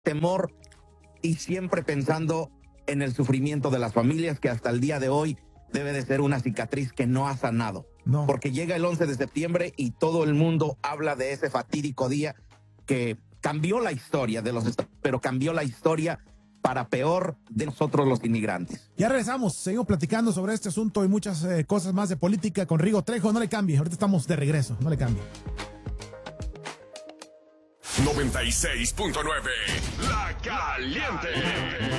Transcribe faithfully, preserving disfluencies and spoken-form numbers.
temor y siempre pensando en el sufrimiento de las familias, que hasta el día de hoy debe de ser una cicatriz que no ha sanado. No. Porque llega el once de septiembre y todo el mundo habla de ese fatídico día que cambió la historia de los Estados Unidos, pero cambió la historia para peor de nosotros los inmigrantes. Ya regresamos, seguimos platicando sobre este asunto y muchas eh, cosas más de política con Rigo Trejo. No le cambie, ahorita estamos de regreso, no le cambie. noventa y seis punto nueve La Caliente.